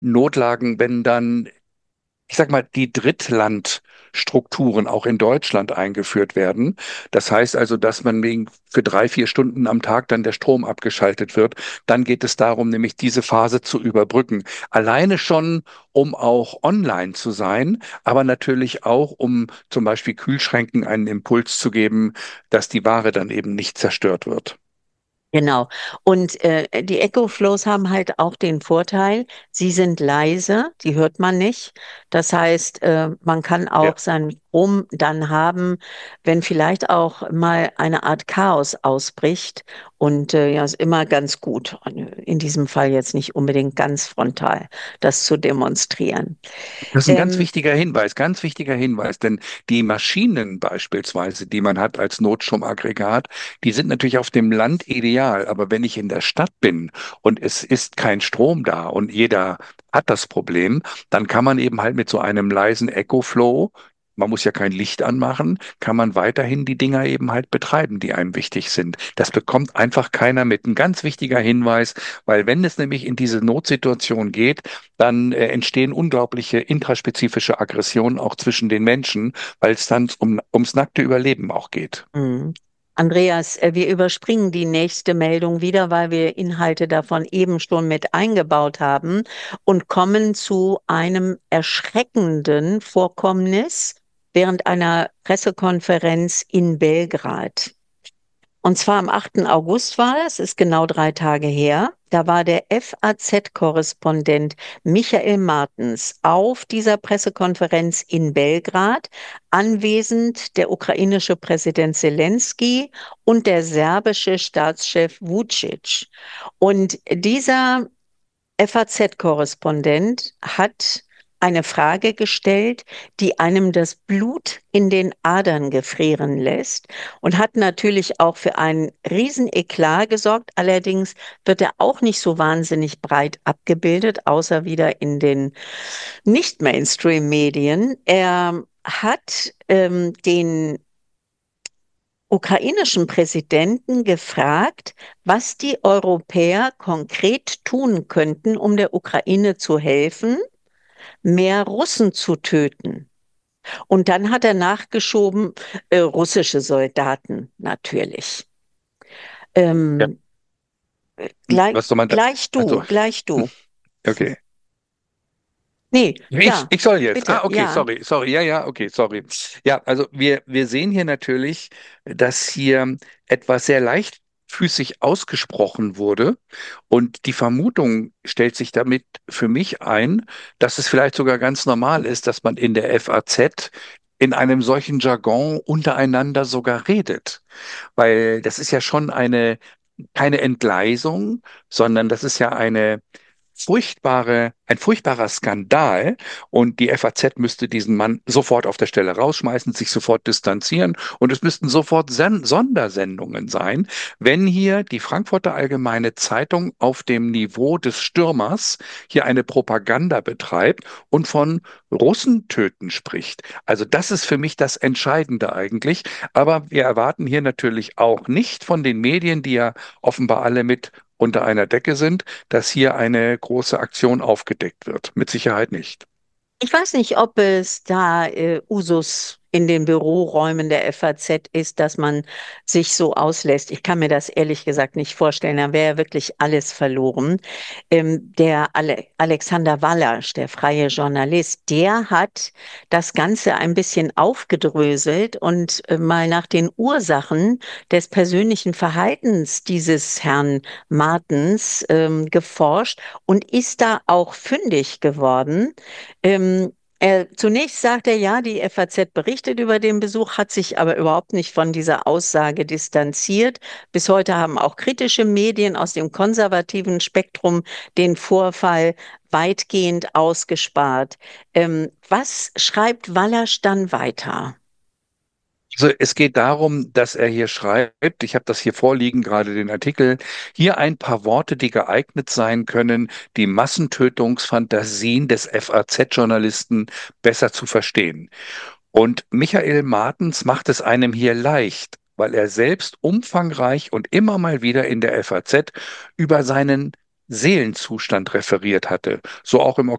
Notlagen, wenn dann, ich sag mal, die Drittlandstrukturen auch in Deutschland eingeführt werden. Das heißt also, dass man für 3, 4 Stunden am Tag dann der Strom abgeschaltet wird. Dann geht es darum, nämlich diese Phase zu überbrücken. Alleine schon, um auch online zu sein, aber natürlich auch, um zum Beispiel Kühlschränken einen Impuls zu geben, dass die Ware dann eben nicht zerstört wird. Genau. Und die Echo-Flows haben halt auch den Vorteil, sie sind leise, die hört man nicht. Das heißt, man kann Ja. auch seinen Strom dann haben, wenn vielleicht auch mal eine Art Chaos ausbricht. Und ja, ist immer ganz gut. In diesem Fall jetzt nicht unbedingt ganz frontal, das zu demonstrieren. Das ist ein Ähm, ganz wichtiger Hinweis, denn die Maschinen beispielsweise, die man hat als Notstromaggregat, die sind natürlich auf dem Land ideal, aber wenn ich in der Stadt bin und es ist kein Strom da und jeder hat das Problem, dann kann man eben halt mit so einem leisen Echo-Flow, man muss ja kein Licht anmachen, kann man weiterhin die Dinger eben halt betreiben, die einem wichtig sind. Das bekommt einfach keiner mit. Ein ganz wichtiger Hinweis, weil wenn es nämlich in diese Notsituation geht, dann entstehen unglaubliche intraspezifische Aggressionen auch zwischen den Menschen, weil es dann ums nackte Überleben auch geht. Mhm. Andreas, wir überspringen die nächste Meldung wieder, weil wir Inhalte davon eben schon mit eingebaut haben und kommen zu einem erschreckenden Vorkommnis während einer Pressekonferenz in Belgrad. Und zwar am 8. August war das, ist genau 3 Tage her. Da war der FAZ-Korrespondent Michael Martens auf dieser Pressekonferenz in Belgrad, anwesend der ukrainische Präsident Zelensky und der serbische Staatschef Vučić. Und dieser FAZ-Korrespondent hat eine Frage gestellt, die einem das Blut in den Adern gefrieren lässt und hat natürlich auch für einen Rieseneklat gesorgt. Allerdings wird er auch nicht so wahnsinnig breit abgebildet, außer wieder in den Nicht-Mainstream-Medien. Er hat den ukrainischen Präsidenten gefragt, was die Europäer konkret tun könnten, um der Ukraine zu helfen, mehr Russen zu töten. Und dann hat er nachgeschoben, russische Soldaten natürlich. Ja. Ähm, gleich, Was soll man da? Also, gleich du. okay. Nee, Ich, ja, ich soll jetzt. bitte, Ah, okay, ja. sorry. Ja, ja, okay, sorry. Ja, also wir sehen hier natürlich, dass hier etwas sehr leichtfüßig ausgesprochen wurde. Und die Vermutung stellt sich damit für mich ein, dass es vielleicht sogar ganz normal ist, dass man in der FAZ in einem solchen Jargon untereinander sogar redet. Weil das ist ja schon keine Entgleisung, sondern das ist ja ein furchtbarer Skandal, und die FAZ müsste diesen Mann sofort auf der Stelle rausschmeißen, sich sofort distanzieren, und es müssten sofort Sondersendungen sein, wenn hier die Frankfurter Allgemeine Zeitung auf dem Niveau des Stürmers hier eine Propaganda betreibt und von Russentöten spricht. Also das ist für mich das Entscheidende eigentlich. Aber wir erwarten hier natürlich auch nicht von den Medien, die ja offenbar alle mit unter einer Decke sind, dass hier eine große Aktion aufgedeckt wird. Mit Sicherheit nicht. Ich weiß nicht, ob es da Usus in den Büroräumen der FAZ ist, dass man sich so auslässt. Ich kann mir das ehrlich gesagt nicht vorstellen. Da wäre ja wirklich alles verloren. Der Alexander Wallasch, der freie Journalist, der hat das Ganze ein bisschen aufgedröselt und mal nach den Ursachen des persönlichen Verhaltens dieses Herrn Martens geforscht und ist da auch fündig geworden. Zunächst sagt er, ja, die FAZ berichtet über den Besuch, hat sich aber überhaupt nicht von dieser Aussage distanziert. Bis heute haben auch kritische Medien aus dem konservativen Spektrum den Vorfall weitgehend ausgespart. Was schreibt Wallasch dann weiter? Also es geht darum, dass er hier schreibt, ich habe das hier vorliegen, gerade den Artikel, hier ein paar Worte, die geeignet sein können, die Massentötungsfantasien des FAZ-Journalisten besser zu verstehen. Und Michael Martens macht es einem hier leicht, weil er selbst umfangreich und immer mal wieder in der FAZ über seinen Seelenzustand referiert hatte. So auch im